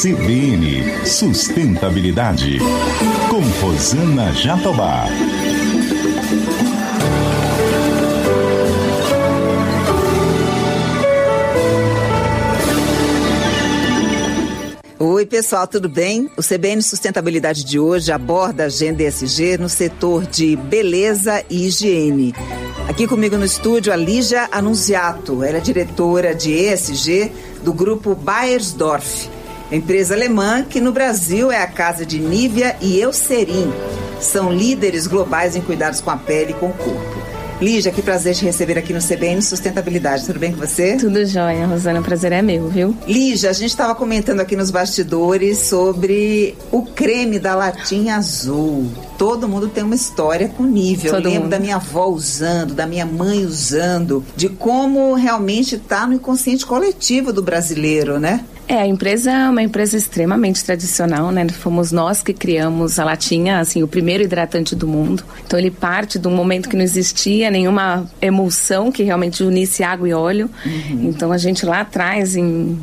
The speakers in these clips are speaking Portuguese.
CBN Sustentabilidade, com Rosana Jatobá. Oi pessoal, tudo bem? O CBN Sustentabilidade de hoje aborda a agenda ESG no setor de beleza e higiene. Aqui comigo no estúdio a Lígia Annunziato, ela é diretora de ESG do grupo Beiersdorf, empresa alemã que no Brasil é a casa de Nivea e Eucerin. São líderes globais em cuidados com a pele e com o corpo. Lígia, que prazer te receber aqui no CBN Sustentabilidade. Tudo bem com você? Tudo jóia, Rosana. O prazer é meu, viu? Lígia, a gente estava comentando aqui nos bastidores sobre o creme da latinha azul. Todo mundo tem uma história com Nivea. Eu lembro da minha avó usando, da minha mãe usando, de como realmente está no inconsciente coletivo do brasileiro, né? A empresa é uma empresa extremamente tradicional, né? Fomos nós que criamos a latinha, assim, o primeiro hidratante do mundo. Então ele parte de um momento que não existia nenhuma emulsão que realmente unisse água e óleo. Então a gente lá atrás, em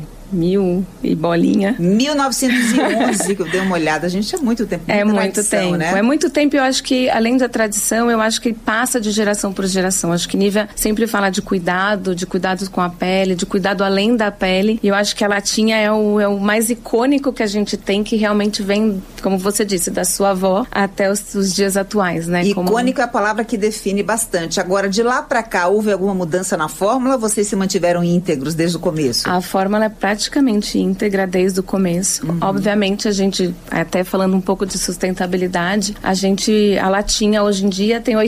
1911, que eu dei uma olhada. A gente é muito tempo. É muito tempo, né? É muito tempo. Eu acho que, além da tradição, eu acho que passa de geração por geração. Acho que Nivea sempre fala de cuidado com a pele, de cuidado além da pele. E eu acho que a latinha é o mais icônico que a gente tem, que realmente vem, como você disse, da sua avó até os dias atuais, né? Icônico é a palavra que define bastante. Agora, de lá pra cá, houve alguma mudança na fórmula ou vocês se mantiveram íntegros desde o começo? A fórmula é praticamente íntegra desde o começo. Obviamente, a gente, até falando um pouco de sustentabilidade, a latinha hoje em dia tem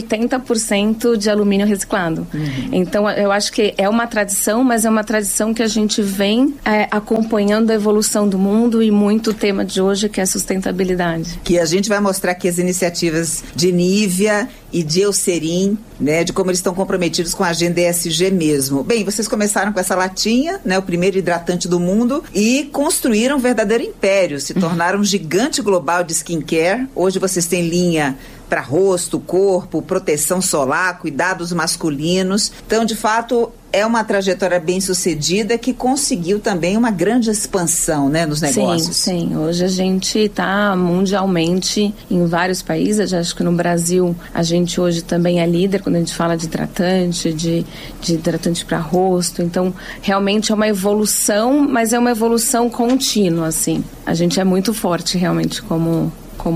80% de alumínio reciclado. Então, eu acho que é uma tradição, mas é uma tradição que a gente vem acompanhando a evolução do mundo e muito o tema de hoje, que é a sustentabilidade. Que a gente vai mostrar aqui as iniciativas de Nivea e de Eucerin, né, de como eles estão comprometidos com a agenda ESG mesmo. Bem, vocês começaram com essa latinha, né, o primeiro hidratante do mundo, e construíram um verdadeiro império, se tornaram um gigante global de skincare. Hoje vocês têm linha para rosto, corpo, proteção solar, cuidados masculinos. Então, de fato, é uma trajetória bem sucedida que conseguiu também uma grande expansão, né, nos negócios. Sim. Hoje a gente está mundialmente em vários países. Eu acho que no Brasil a gente hoje também é líder quando a gente fala de hidratante, de hidratante para rosto. Então, realmente é uma evolução, mas é uma evolução contínua, assim. A gente é muito forte realmente como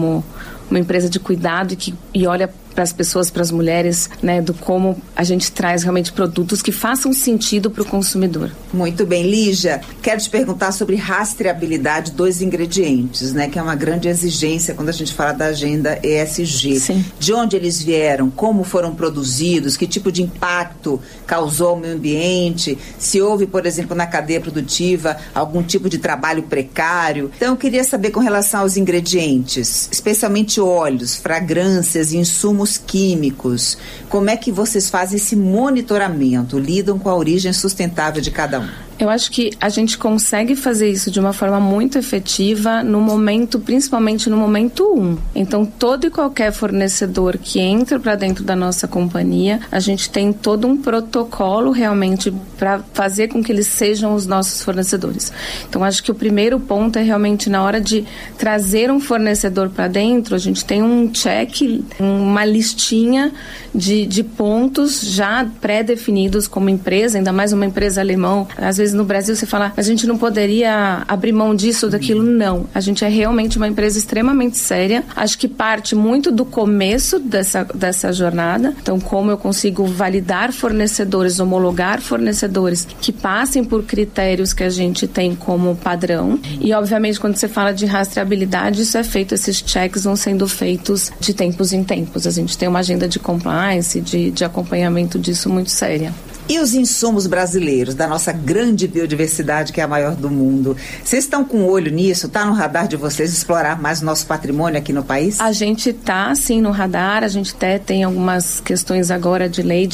uma empresa de cuidado e olha para as pessoas, para as mulheres, né, do como a gente traz realmente produtos que façam sentido para o consumidor. Muito bem, Lígia, quero te perguntar sobre rastreabilidade dos ingredientes, né, que é uma grande exigência quando a gente fala da agenda ESG. Sim. De onde eles vieram, como foram produzidos, que tipo de impacto causou ao meio ambiente, se houve, por exemplo, na cadeia produtiva, algum tipo de trabalho precário. Então, eu queria saber com relação aos ingredientes, especialmente óleos, fragrâncias e insumos químicos, como é que vocês fazem esse monitoramento, lidam com a origem sustentável de cada um? Eu acho que a gente consegue fazer isso de uma forma muito efetiva no momento, principalmente no momento 1. Então, todo e qualquer fornecedor que entra para dentro da nossa companhia, a gente tem todo um protocolo realmente para fazer com que eles sejam os nossos fornecedores. Então, acho que o primeiro ponto é realmente na hora de trazer um fornecedor para dentro, a gente tem um check, uma listinha de pontos já pré-definidos como empresa, ainda mais uma empresa alemã. Às vezes no Brasil você fala, a gente não poderia abrir mão disso ou daquilo. Não, a gente é realmente uma empresa extremamente séria. Acho que parte muito do começo dessa jornada. Então, como eu consigo validar fornecedores, homologar fornecedores que passem por critérios que a gente tem como padrão. E, obviamente, quando você fala de rastreabilidade, isso é feito, esses checks vão sendo feitos de tempos em tempos. A gente tem uma agenda de compliance, de acompanhamento disso muito séria. E os insumos brasileiros, da nossa grande biodiversidade, que é a maior do mundo? Vocês estão com o olho nisso? Está no radar de vocês explorar mais o nosso patrimônio aqui no país? A gente está, sim, no radar. A gente até tem algumas questões agora de lei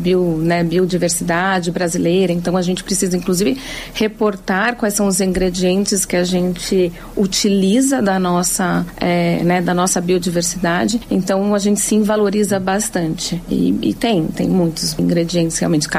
biodiversidade brasileira. Então, a gente precisa, inclusive, reportar quais são os ingredientes que a gente utiliza da nossa biodiversidade. Então, a gente, sim, valoriza bastante. E tem muitos ingredientes, realmente, cacau,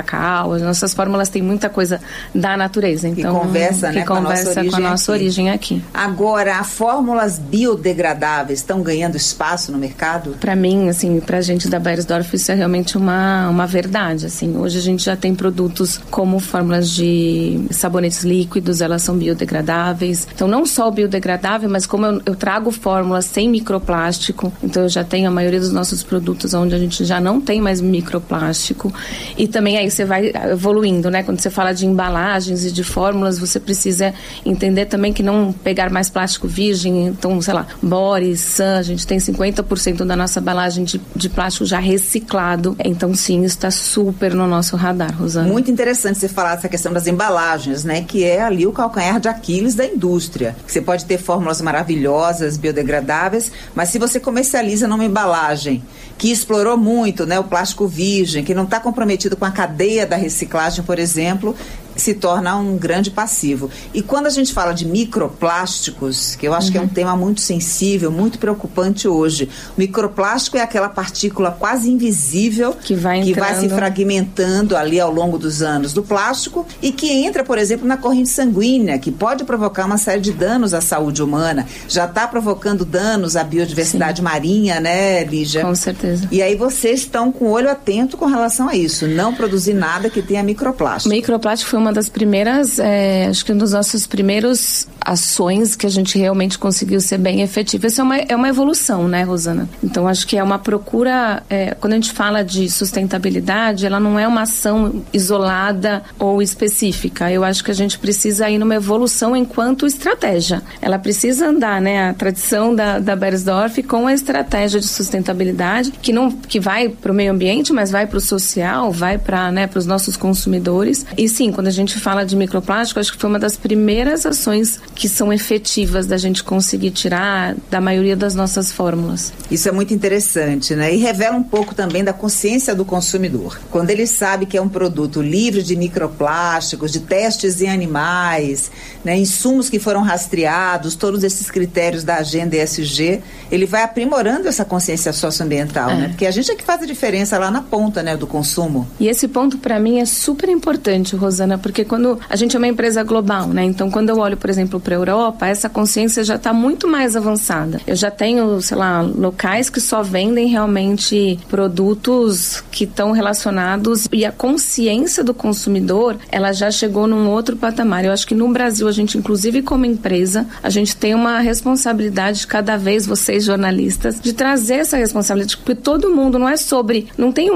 cacau. As nossas fórmulas têm muita coisa da natureza. Então, que conversa, né, com a nossa origem aqui. Agora, as fórmulas biodegradáveis estão ganhando espaço no mercado? Para mim, assim, pra gente da Beiersdorf, isso é realmente uma verdade, assim. Hoje a gente já tem produtos como fórmulas de sabonetes líquidos, elas são biodegradáveis. Então, não só o biodegradável, mas como eu trago fórmulas sem microplástico, então eu já tenho a maioria dos nossos produtos onde a gente já não tem mais microplástico. E também aí você vai evoluindo, né? Quando você fala de embalagens e de fórmulas, você precisa entender também que não pegar mais plástico virgem. Então, sei lá, Boris, Sun, a gente tem 50% da nossa embalagem de plástico já reciclado. Então, sim, isso está super no nosso radar, Rosana. Muito interessante você falar dessa questão das embalagens, né? Que é ali o calcanhar de Aquiles da indústria. Você pode ter fórmulas maravilhosas, biodegradáveis, mas se você comercializa numa embalagem que explorou muito, né, o plástico virgem, que não está comprometido com a cadeia da reciclagem, por exemplo, se torna um grande passivo. E quando a gente fala de microplásticos, que eu acho que é um tema muito sensível, muito preocupante hoje, o microplástico é aquela partícula quase invisível que vai se fragmentando ali ao longo dos anos do plástico e que entra, por exemplo, na corrente sanguínea, que pode provocar uma série de danos à saúde humana. Já está provocando danos à biodiversidade marinha, né, Lígia? Com certeza. E aí vocês estão com o olho atento com relação a isso, não produzir nada que tenha microplástico. O microplástico foi uma das primeiras, acho que um dos nossos primeiros ações que a gente realmente conseguiu ser bem efetivo. Isso é uma evolução, né, Rosana? Então, acho que é uma procura, quando a gente fala de sustentabilidade, ela não é uma ação isolada ou específica. Eu acho que a gente precisa ir numa evolução enquanto estratégia. Ela precisa andar, né, a tradição da Beiersdorf com a estratégia de sustentabilidade, que vai para o meio ambiente, mas vai para o social, vai para, né, os nossos consumidores. E sim, quando a gente fala de microplástico, acho que foi uma das primeiras ações que são efetivas da gente conseguir tirar da maioria das nossas fórmulas. Isso é muito interessante, né? E revela um pouco também da consciência do consumidor. Quando ele sabe que é um produto livre de microplásticos, de testes em animais, né, insumos que foram rastreados, todos esses critérios da agenda ESG, ele vai aprimorando essa consciência socioambiental, né? Porque a gente é que faz a diferença lá na ponta, né, do consumo. E esse ponto, para mim, é super importante, Rosana, porque quando a gente é uma empresa global, né? Então, quando eu olho, por exemplo, para a Europa, essa consciência já está muito mais avançada. Eu já tenho, sei lá, locais que só vendem realmente produtos que estão relacionados e a consciência do consumidor, ela já chegou num outro patamar. Eu acho que no Brasil, a gente, inclusive como empresa, a gente tem uma responsabilidade de cada vez, vocês jornalistas, de trazer essa responsabilidade, porque todo mundo não é sobre, não tem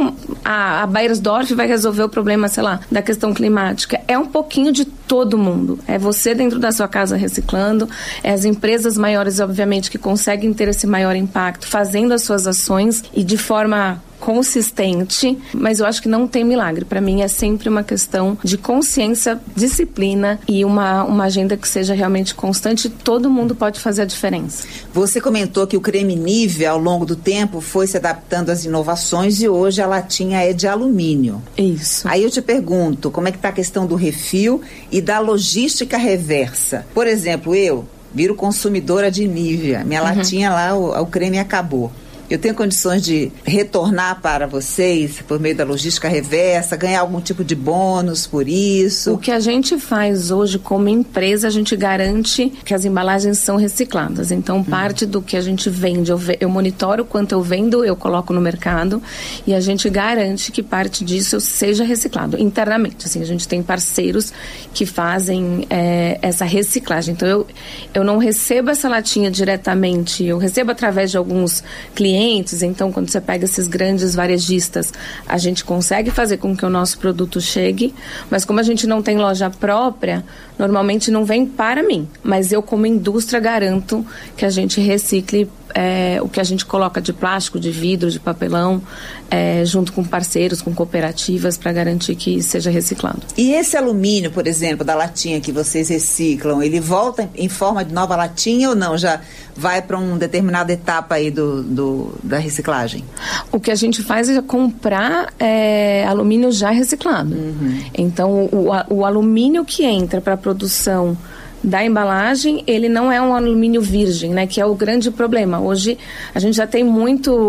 a Beiersdorf vai resolver o problema, sei lá, da questão climática. É um pouquinho de todo mundo. É você dentro da sua casa reciclando, é as empresas maiores, obviamente, que conseguem ter esse maior impacto, fazendo as suas ações e de forma consistente, mas eu acho que não tem milagre. Para mim é sempre uma questão de consciência, disciplina e uma agenda que seja realmente constante. Todo mundo pode fazer a diferença. Você comentou que o creme Nivea, ao longo do tempo, foi se adaptando às inovações e hoje a latinha é de alumínio. Isso. Aí eu te pergunto, como é que está a questão do refil e da logística reversa? Por exemplo, eu viro consumidora de Nivea, minha latinha lá, o creme acabou. Eu tenho condições de retornar para vocês por meio da logística reversa, ganhar algum tipo de bônus por isso? O que a gente faz hoje como empresa, a gente garante que as embalagens são recicladas. Então, parte do que a gente vende, eu monitoro quanto eu vendo, eu coloco no mercado e a gente garante que parte disso seja reciclado internamente. Assim, a gente tem parceiros que fazem essa reciclagem. Então, eu não recebo essa latinha diretamente, eu recebo através de alguns clientes. Então, quando você pega esses grandes varejistas, a gente consegue fazer com que o nosso produto chegue, mas como a gente não tem loja própria, normalmente não vem para mim, mas eu como indústria garanto que a gente recicle o que a gente coloca de plástico, de vidro, de papelão, junto com parceiros, com cooperativas, para garantir que seja reciclado. E esse alumínio, por exemplo, da latinha que vocês reciclam, ele volta em forma de nova latinha ou não? Já vai para uma determinada etapa aí da reciclagem? O que a gente faz é comprar alumínio já reciclado. Então, o alumínio que entra para a produção da embalagem, ele não é um alumínio virgem, né, que é o grande problema. Hoje a gente já tem muito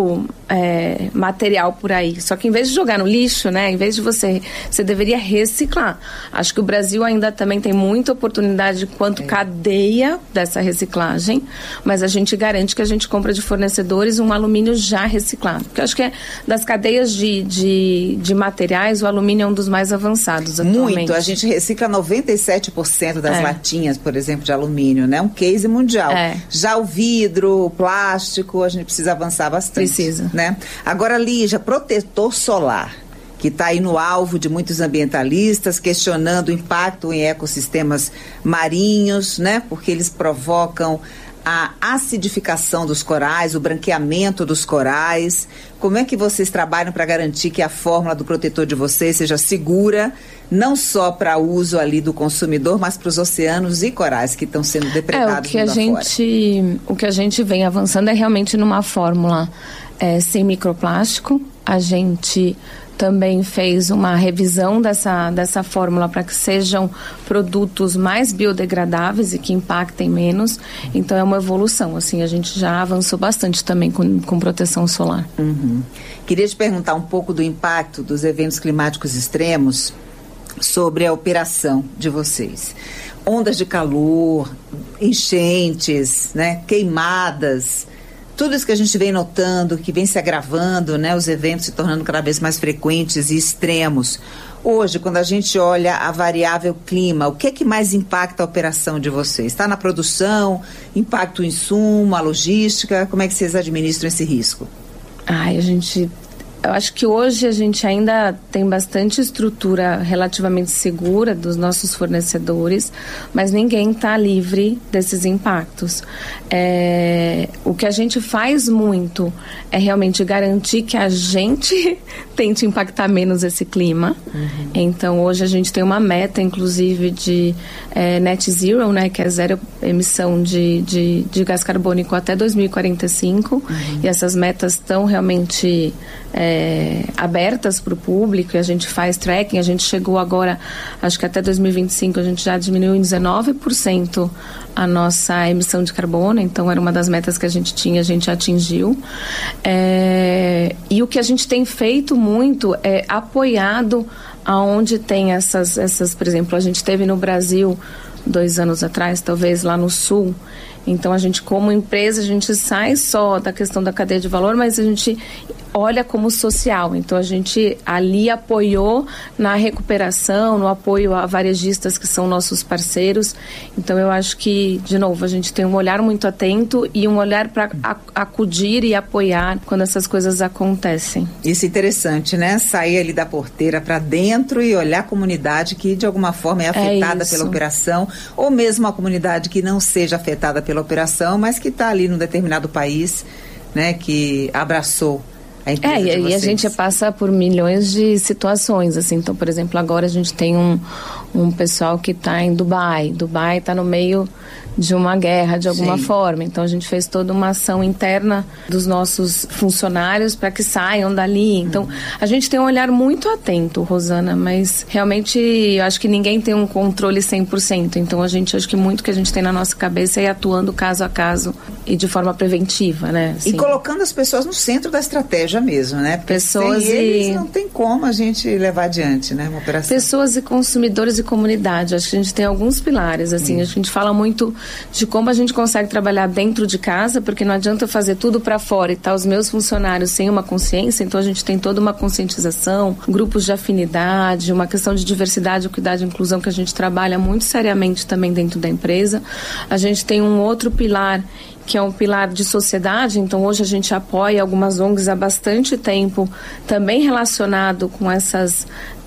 material por aí. Só que em vez de jogar no lixo, né, em vez de você deveria reciclar. Acho que o Brasil ainda também tem muita oportunidade quanto cadeia dessa reciclagem, mas a gente garante que a gente compra de fornecedores um alumínio já reciclado. Porque eu acho que das cadeias de materiais, o alumínio é um dos mais avançados atualmente. Muito. A gente recicla 97% das latinhas, por exemplo, de alumínio, né? Um case mundial. Já o vidro, o plástico, a gente precisa avançar bastante. Precisa. Né? Agora, Lígia, protetor solar, que está aí no alvo de muitos ambientalistas, questionando o impacto em ecossistemas marinhos, né? Porque eles provocam a acidificação dos corais, o branqueamento dos corais. Como é que vocês trabalham para garantir que a fórmula do protetor de vocês seja segura, não só para uso ali do consumidor, mas para os oceanos e corais que estão sendo depredados o que a gente vem avançando é realmente numa fórmula sem microplástico. A gente também fez uma revisão dessa fórmula para que sejam produtos mais biodegradáveis e que impactem menos. Então é uma evolução, assim, a gente já avançou bastante também com proteção solar. Queria te perguntar um pouco do impacto dos eventos climáticos extremos sobre a operação de vocês. Ondas de calor, enchentes, né, queimadas, tudo isso que a gente vem notando, que vem se agravando, né, os eventos se tornando cada vez mais frequentes e extremos. Hoje, quando a gente olha a variável clima, o que é que mais impacta a operação de vocês? Está na produção, impacta o insumo, a logística? Como é que vocês administram esse risco? Eu acho que hoje a gente ainda tem bastante estrutura relativamente segura dos nossos fornecedores, mas ninguém está livre desses impactos. O que a gente faz muito é realmente garantir que a gente tente impactar menos esse clima. Então, hoje a gente tem uma meta, inclusive, de net zero, né, que é zero emissão de gás carbônico até 2045. E essas metas estão realmente abertas para o público, e a gente faz tracking. A gente chegou agora, acho que até 2025 a gente já diminuiu em 19% a nossa emissão de carbono. Então era uma das metas que a gente atingiu. E o que a gente tem feito muito é apoiado aonde tem essas, por exemplo, a gente teve no Brasil 2 anos atrás, talvez lá no Sul. Então a gente, como empresa, a gente sai só da questão da cadeia de valor, mas a gente olha como social. Então a gente ali apoiou na recuperação, no apoio a varejistas que são nossos parceiros. Então eu acho que, de novo, a gente tem um olhar muito atento e um olhar para acudir e apoiar quando essas coisas acontecem. Isso é interessante, né? Sair ali da porteira para dentro e olhar a comunidade que de alguma forma é afetada pela operação, ou mesmo a comunidade que não seja afetada pela operação, mas que está ali num determinado país, né, que abraçou a empresa de vocês. E a gente passa por milhões de situações, assim. Então, por exemplo, agora a gente tem um pessoal que está em Dubai. Dubai está no meio de uma guerra, de alguma forma. Então, a gente fez toda uma ação interna dos nossos funcionários para que saiam dali. Então, a gente tem um olhar muito atento, Rosana, mas realmente eu acho que ninguém tem um controle 100%. Então, acho que muito que a gente tem na nossa cabeça é ir atuando caso a caso e de forma preventiva, né? Assim. E colocando as pessoas no centro da estratégia mesmo, né? Porque sem eles não tem como a gente levar adiante, né? Uma operação. Pessoas e consumidores e comunidade. Acho que a gente tem alguns pilares, assim. Acho que a gente fala muito de como a gente consegue trabalhar dentro de casa, porque não adianta eu fazer tudo para fora e tá os meus funcionários sem uma consciência. Então a gente tem toda uma conscientização, grupos de afinidade, uma questão de diversidade, equidade e inclusão que a gente trabalha muito seriamente também dentro da empresa. A gente tem um outro pilar que é um pilar de sociedade. Então hoje a gente apoia algumas ONGs há bastante tempo, também relacionado com essas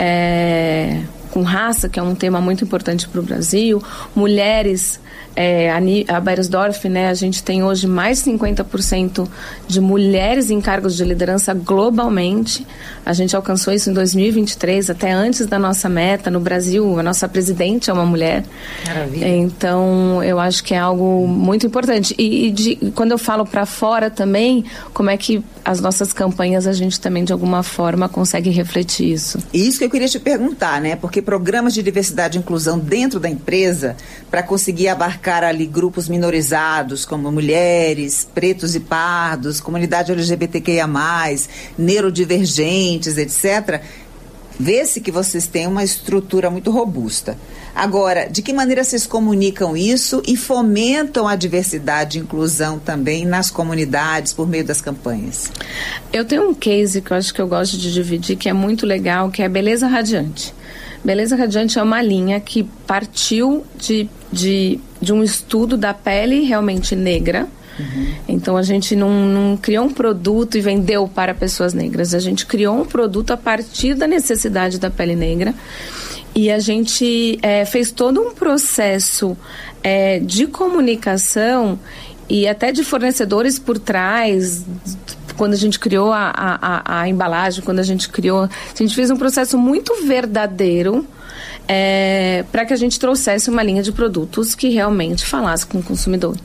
com raça, que é um tema muito importante para o Brasil, mulheres. A Beiersdorf, né, a gente tem hoje mais de 50% de mulheres em cargos de liderança globalmente. A gente alcançou isso em 2023, até antes da nossa meta. No Brasil, a nossa presidente é uma mulher. Maravilha. Então, eu acho que é algo muito importante. E quando eu falo para fora também, como é que as nossas campanhas, a gente também, de alguma forma, consegue refletir isso. E isso que eu queria te perguntar, né? Porque programas de diversidade e inclusão dentro da empresa, para conseguir abater abarcar ali grupos minorizados, como mulheres, pretos e pardos, comunidade LGBTQIA+, neurodivergentes, etc., vê-se que vocês têm uma estrutura muito robusta. Agora, de que maneira vocês comunicam isso e fomentam a diversidade e inclusão também nas comunidades por meio das campanhas? Eu tenho um case que eu acho que eu gosto de dividir, que é muito legal, que é Beleza Radiante. Beleza Radiante é uma linha que partiu de um estudo da pele realmente negra. Então a gente não criou um produto e vendeu para pessoas negras. A gente criou um produto a partir da necessidade da pele negra. E a gente fez todo um processo de comunicação e até de fornecedores por trás. Quando a gente criou a embalagem, quando a gente fez um processo muito verdadeiro para que a gente trouxesse uma linha de produtos que realmente falasse com o consumidor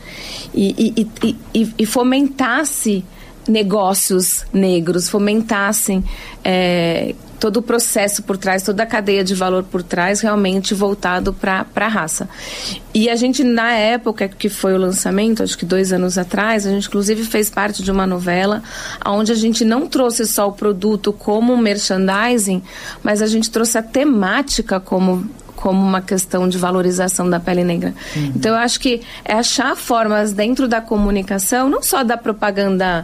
e fomentasse negócios negros, fomentassem todo o processo por trás, toda a cadeia de valor por trás, realmente voltado para a raça. E a gente, na época que foi o lançamento, acho que 2 anos atrás, a gente inclusive fez parte de uma novela onde a gente não trouxe só o produto como merchandising, mas a gente trouxe a temática como uma questão de valorização da pele negra. Então eu acho que é achar formas dentro da comunicação, não só da propaganda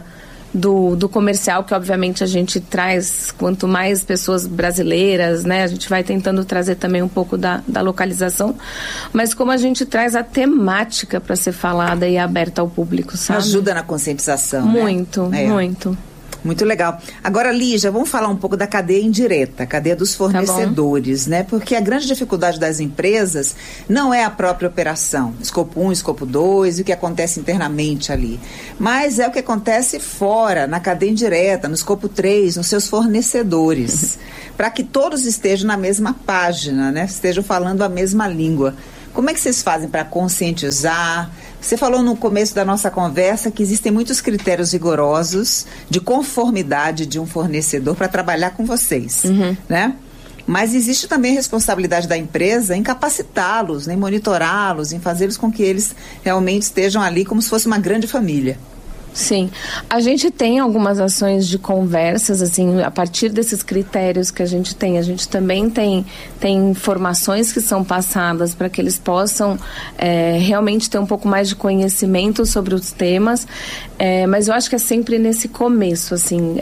do comercial, que obviamente a gente traz, quanto mais pessoas brasileiras, né, a gente vai tentando trazer também um pouco da localização, mas como a gente traz a temática para ser falada e aberta ao público, sabe? Ajuda na conscientização, muito, né? muito. Muito legal. Agora, Lígia, vamos falar um pouco da cadeia indireta, a cadeia dos fornecedores, né? Porque a grande dificuldade das empresas não é a própria operação, escopo 1, escopo 2, o que acontece internamente ali, mas é o que acontece fora, na cadeia indireta, no escopo 3, nos seus fornecedores, para que todos estejam na mesma página, né? Estejam falando a mesma língua. Como é que vocês fazem para conscientizar? Você falou no começo da nossa conversa que existem muitos critérios rigorosos de conformidade de um fornecedor para trabalhar com vocês, né? Mas existe também a responsabilidade da empresa em capacitá-los, em monitorá-los, em fazê-los com que eles realmente estejam ali como se fosse uma grande família. Sim, a gente tem algumas ações de conversas, assim, a partir desses critérios que a gente também tem informações que são passadas para que eles possam realmente ter um pouco mais de conhecimento sobre os temas, mas eu acho que é sempre nesse começo, assim,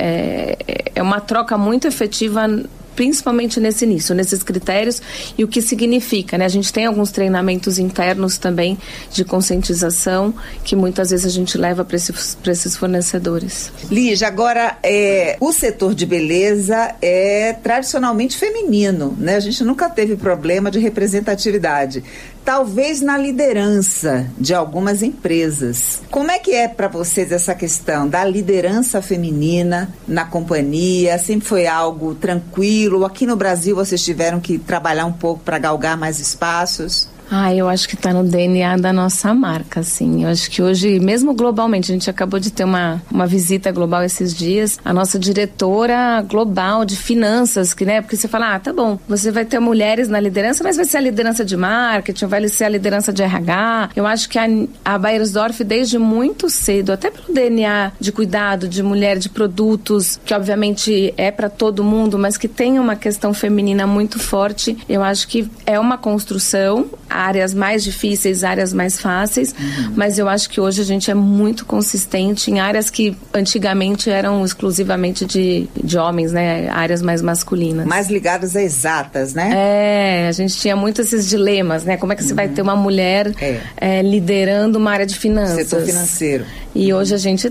é uma troca muito efetiva, principalmente nesse início, nesses critérios e o que significa, né? A gente tem alguns treinamentos internos também de conscientização que muitas vezes a gente leva para esses fornecedores. Lígia, agora o setor de beleza é tradicionalmente feminino, né? A gente nunca teve problema de representatividade. Talvez na liderança de algumas empresas. Como é que é para vocês essa questão da liderança feminina na companhia? Sempre foi algo tranquilo? Aqui no Brasil vocês tiveram que trabalhar um pouco para galgar mais espaços? Eu acho que está no DNA da nossa marca, assim. Eu acho que hoje, mesmo globalmente, a gente acabou de ter uma visita global esses dias, a nossa diretora global de finanças, que, né, porque você fala, tá bom, você vai ter mulheres na liderança, mas vai ser a liderança de marketing, vai ser a liderança de RH. Eu acho que a Beiersdorf, desde muito cedo, até pelo DNA de cuidado, de mulher, de produtos, que obviamente é para todo mundo, mas que tem uma questão feminina muito forte, eu acho que é uma construção, áreas mais difíceis, áreas mais fáceis, mas eu acho que hoje a gente é muito consistente em áreas que antigamente eram exclusivamente de homens, né? Áreas mais masculinas. Mais ligadas a exatas, né? A gente tinha muito esses dilemas, né? Como é que você vai ter uma mulher liderando uma área de finanças? Setor financeiro. E hoje a gente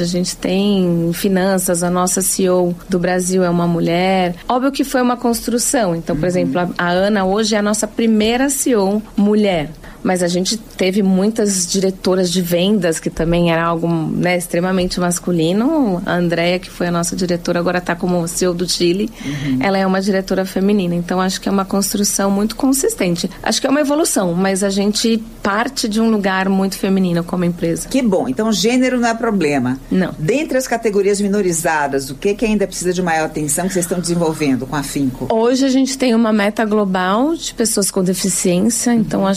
tem finanças, a nossa CEO do Brasil é uma mulher. Óbvio que foi uma construção. Então, por exemplo, a Ana hoje é a nossa primeira CEO mulher. Mas a gente teve muitas diretoras de vendas, que também era algo, né, extremamente masculino. A Andrea, que foi a nossa diretora, agora está como CEO do Chile. Ela é uma diretora feminina. Então, acho que é uma construção muito consistente. Acho que é uma evolução, mas a gente parte de um lugar muito feminino como empresa. Que bom. Então, gênero não é problema. Não. Dentre as categorias minorizadas, o que ainda precisa de maior atenção que vocês estão desenvolvendo com a Finco? Hoje a gente tem uma meta global de pessoas com deficiência. Então, acho que é uma temática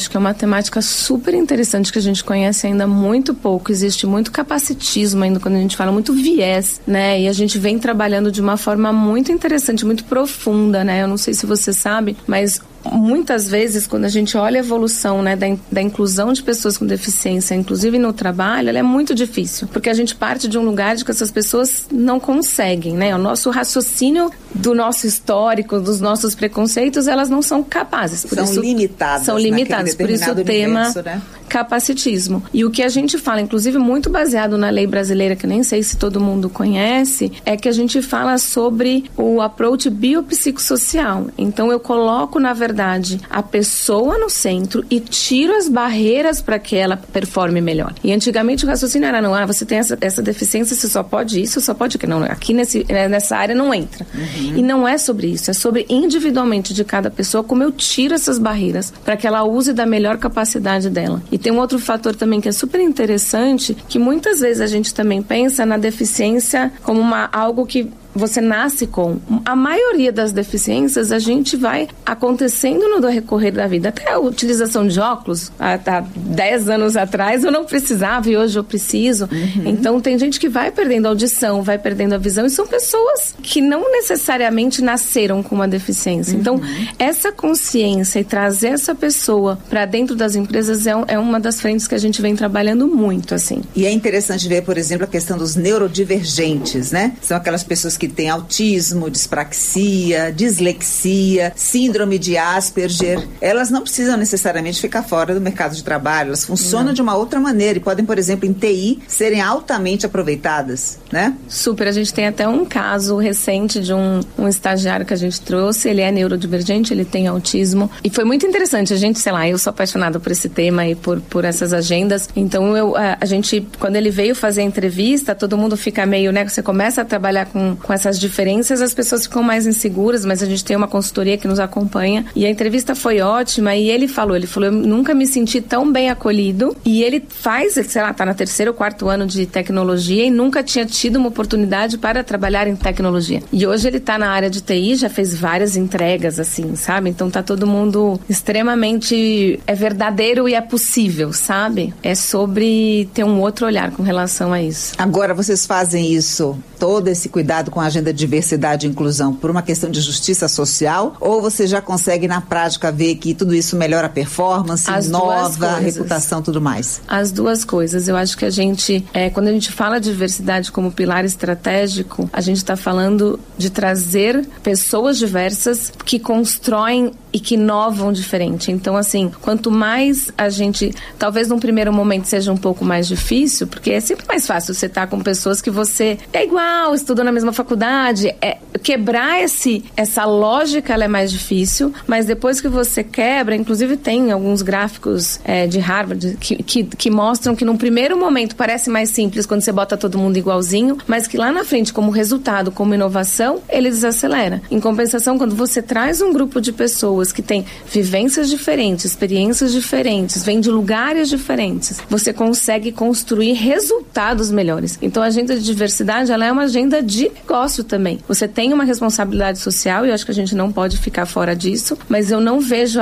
temática super interessante que a gente conhece ainda muito pouco. Existe muito capacitismo ainda quando a gente fala, muito viés, né? E a gente vem trabalhando de uma forma muito interessante, muito profunda, né? Eu não sei se você sabe, mas muitas vezes, quando a gente olha a evolução, né, da inclusão de pessoas com deficiência, inclusive no trabalho, ela é muito difícil, porque a gente parte de um lugar de que essas pessoas não conseguem, né? O nosso raciocínio do nosso histórico, dos nossos preconceitos, elas não são capazes. São limitadas, por isso o tema capacitismo. E o que a gente fala, inclusive muito baseado na lei brasileira, que nem sei se todo mundo conhece, é que a gente fala sobre o approach biopsicossocial. Então eu coloco, na verdade, a pessoa no centro e tiro as barreiras para que ela performe melhor. E antigamente o raciocínio era, não, você tem essa deficiência, você só pode isso, só pode aquilo. Não, aqui nessa área não entra. E não é sobre isso, é sobre individualmente de cada pessoa, como eu tiro essas barreiras para que ela use da melhor capacidade dela. E tem um outro fator também que é super interessante, que muitas vezes a gente também pensa na deficiência como algo que você nasce com. A maioria das deficiências a gente vai acontecendo no decorrer da vida. Até a utilização de óculos, há 10 anos atrás eu não precisava e hoje eu preciso. Então tem gente que vai perdendo a audição, vai perdendo a visão, e são pessoas que não necessariamente nasceram com uma deficiência. Então essa consciência e trazer essa pessoa para dentro das empresas é uma das frentes que a gente vem trabalhando muito, assim. E é interessante ver, por exemplo, a questão dos neurodivergentes, né? São aquelas pessoas que têm autismo, dispraxia, dislexia, síndrome de Asperger. Elas não precisam necessariamente ficar fora do mercado de trabalho, elas funcionam de uma outra maneira e podem, por exemplo, em TI, serem altamente aproveitadas, né? Super, a gente tem até um caso recente de um estagiário que a gente trouxe, ele é neurodivergente, ele tem autismo, e foi muito interessante, a gente, sei lá, eu sou apaixonada por esse tema e por essas agendas, então a gente, quando ele veio fazer a entrevista, todo mundo fica meio, né, você começa a trabalhar com essas diferenças, as pessoas ficam mais inseguras, mas a gente tem uma consultoria que nos acompanha, e a entrevista foi ótima, e ele falou, eu nunca me senti tão bem acolhido, e ele sei lá, tá no 3º ou 4º ano de tecnologia e nunca tinha tido uma oportunidade para trabalhar em tecnologia. E hoje ele tá na área de TI, já fez várias entregas, assim, sabe? Então tá todo mundo extremamente verdadeiro e é possível, sabe? É sobre ter um outro olhar com relação a isso. Agora, vocês fazem isso, todo esse cuidado com a agenda de diversidade e inclusão, por uma questão de justiça social, ou você já consegue na prática ver que tudo isso melhora a performance, inova a reputação, tudo mais? As duas coisas. Eu acho que a gente, quando a gente fala de diversidade como pilar estratégico, a gente está falando de trazer pessoas diversas que constroem e que inovam diferente. Então, assim, quanto mais a gente, talvez num primeiro momento seja um pouco mais difícil, porque é sempre mais fácil você estar com pessoas que você é igual, estudou na mesma faculdade, quebrar essa lógica, ela é mais difícil, mas depois que você quebra, inclusive tem alguns gráficos de Harvard que mostram que num primeiro momento parece mais simples quando você bota todo mundo igualzinho, mas que lá na frente, como resultado, como inovação, ele desacelera. Em compensação, quando você traz um grupo de pessoas que têm vivências diferentes, experiências diferentes, vêm de lugares diferentes, você consegue construir resultados melhores. Então a agenda de diversidade, ela é uma agenda de negócio também. Você tem uma responsabilidade social e eu acho que a gente não pode ficar fora disso, mas eu não vejo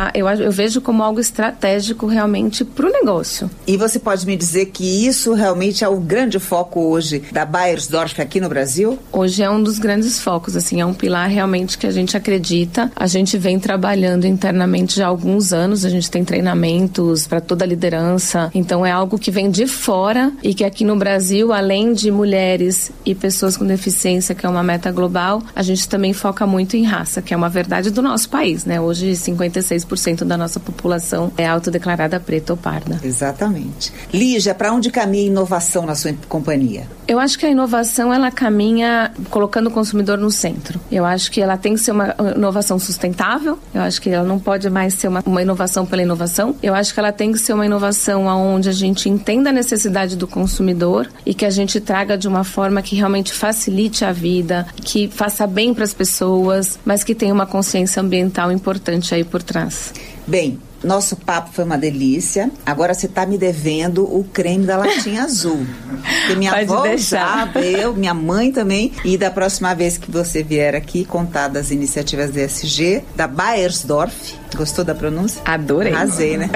eu vejo como algo estratégico realmente para o negócio. E você pode me dizer que isso realmente é o grande foco hoje da Beiersdorf aqui no Brasil? Hoje é um dos grandes focos, assim, é um pilar realmente que a gente acredita. A gente vem trabalhando internamente já há alguns anos, a gente tem treinamentos para toda a liderança, então é algo que vem de fora e que aqui no Brasil, além de mulheres e pessoas com deficiência, que é uma meta global, a gente também foca muito em raça, que é uma verdade do nosso país, né? Hoje 56% da nossa população é autodeclarada preta ou parda. Exatamente. Lígia, para onde caminha a inovação na sua companhia? Eu acho que a inovação, ela caminha colocando o consumidor no centro. Eu acho que ela tem que ser uma inovação sustentável, eu acho que ela não pode mais ser uma inovação pela inovação, eu acho que ela tem que ser uma inovação onde a gente entenda a necessidade do consumidor e que a gente traga de uma forma que realmente facilite a vida, que faça bem para as pessoas, mas que tenha uma consciência ambiental importante aí por trás. Bem, nosso papo foi uma delícia. Agora você tá me devendo o creme da latinha azul. Porque minha avó usava, minha mãe também. E da próxima vez que você vier aqui contar das iniciativas da ESG, da Baiersdorf. Gostou da pronúncia? Adorei. Arrasei, né?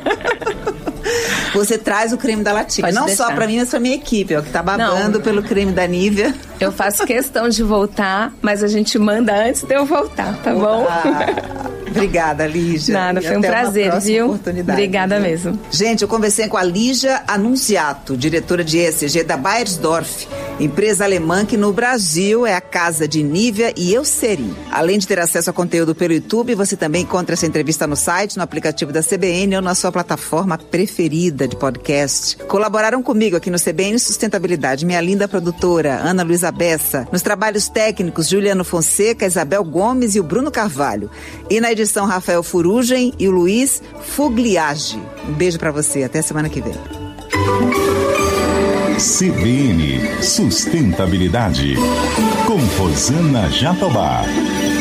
Você traz o creme da latinha. Pode não deixar. só pra mim, mas pra minha equipe, ó, que tá babando pelo creme da Nivea. Eu faço questão de voltar, mas a gente manda antes de eu voltar, tá bom? Obrigada, Lígia. Nada, foi um prazer, viu? Obrigada mesmo. Gente, eu conversei com a Lígia Annunziato, diretora de ESG da Baiersdorf, empresa alemã que no Brasil é a casa de Nivea e Eucerin. Além de ter acesso a conteúdo pelo YouTube, você também encontra essa entrevista no site, no aplicativo da CBN ou na sua plataforma preferida de podcast. Colaboraram comigo aqui no CBN Sustentabilidade, minha linda produtora, Ana Luísa Bessa. Nos trabalhos técnicos, Juliano Fonseca, Isabel Gomes e o Bruno Carvalho. E na edição, Rafael Furugem e o Luiz Fugliage. Um beijo pra você, até semana que vem. CBN Sustentabilidade, com Rosana Jatobá.